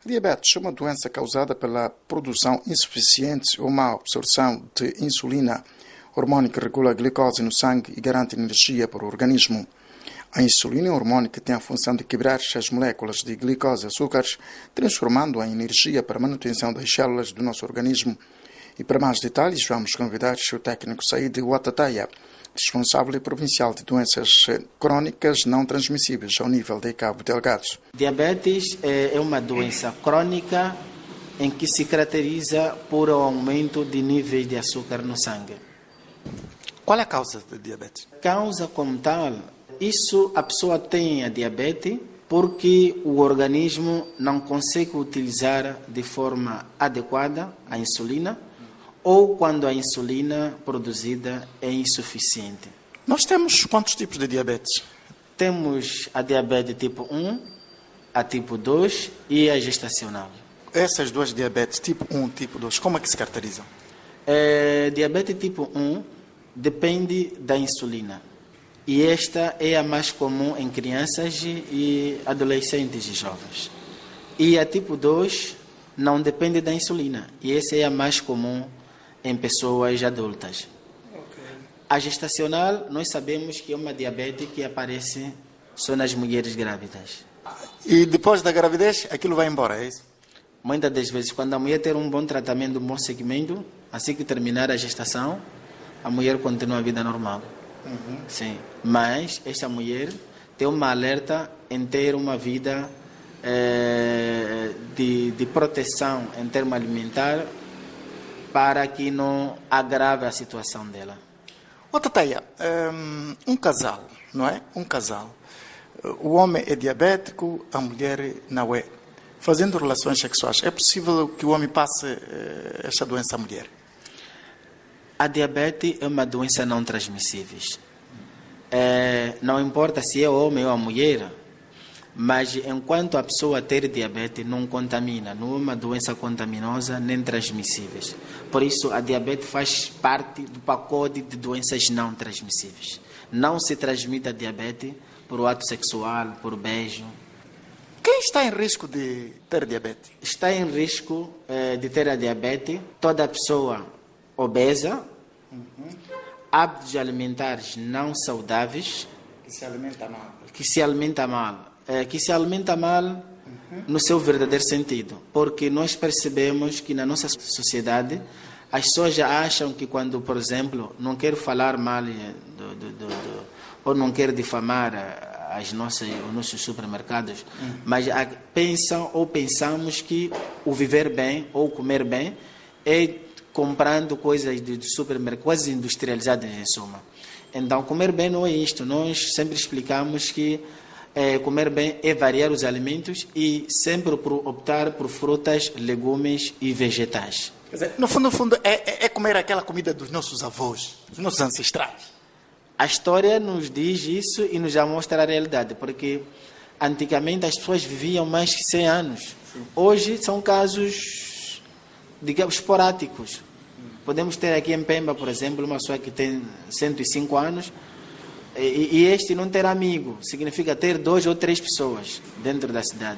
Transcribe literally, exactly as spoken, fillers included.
Diabetes é uma doença causada pela produção insuficiente ou má absorção de insulina, hormônio que regula a glicose no sangue e garante energia para o organismo. A insulina é um hormônio que tem a função de quebrar as moléculas de glicose e açúcares, transformando-a em energia para a manutenção das células do nosso organismo. E para mais detalhes, vamos convidar o técnico Said Ouattaya, responsável provincial de doenças crônicas não transmissíveis ao nível de Cabo Delgado. Diabetes é uma doença crônica em que se caracteriza por um aumento de níveis de açúcar no sangue. Qual é a causa da diabetes? Causa como tal, isso a pessoa tem a diabetes porque o organismo não consegue utilizar de forma adequada a insulina, ou quando a insulina produzida é insuficiente. Nós temos quantos tipos de diabetes? Temos a diabetes tipo um, a tipo dois e a gestacional. Essas duas diabetes, tipo um e tipo dois, como é que se caracterizam? É, diabetes tipo um depende da insulina. E esta é a mais comum em crianças e adolescentes e jovens. E a tipo dois não depende da insulina. E essa é a mais comum em pessoas adultas. Okay. A gestacional, nós sabemos que é uma diabetes que aparece só nas mulheres grávidas. E depois da gravidez, aquilo vai embora, é isso? Muitas das vezes, quando a mulher tem um bom tratamento, um bom segmento, assim que terminar a gestação, a mulher continua a vida normal. Uhum. Sim. Mas esta mulher tem uma alerta em ter uma vida é, de, de proteção em termos alimentar, para que não agrave a situação dela. Ouattaya, um casal, não é? Um casal. O homem é diabético, a mulher não é. Fazendo relações sexuais, é possível que o homem passe esta doença à mulher? A diabetes é uma doença não transmissível. É, não importa se é homem ou a mulher, mas enquanto a pessoa ter diabetes, não contamina, não é uma doença contaminosa nem transmissível. Por isso, a diabetes faz parte do pacote de doenças não transmissíveis. Não se transmite a diabetes por ato sexual, por beijo. Quem está em risco de ter diabetes? Está em risco eh, de ter a diabetes toda pessoa obesa, uhum. hábitos alimentares não saudáveis, que se alimenta mal. Que se alimenta mal. É, que se alimenta mal uhum. no seu verdadeiro sentido, porque nós percebemos que na nossa sociedade as pessoas já acham que quando, por exemplo, não quero falar mal do, do, do, do, ou não quero difamar as nossas, os nossos supermercados, uhum. mas a, pensam ou pensamos que o viver bem ou comer bem é comprando coisas de, de supermercado, quase industrializadas em suma. Então, comer bem não é isto. Nós sempre explicamos que É, comer bem é variar os alimentos e sempre por optar por frutas, legumes e vegetais. Quer dizer, no fundo, no fundo é, é comer aquela comida dos nossos avós, dos nossos ancestrais. A história nos diz isso e nos já mostra a realidade, porque antigamente as pessoas viviam mais que cem anos. Sim. Hoje são casos, digamos, esporádicos. Hum. Podemos ter aqui em Pemba, por exemplo, uma pessoa que tem cento e cinco anos, E, e este não ter amigo, significa ter duas ou três pessoas dentro da cidade.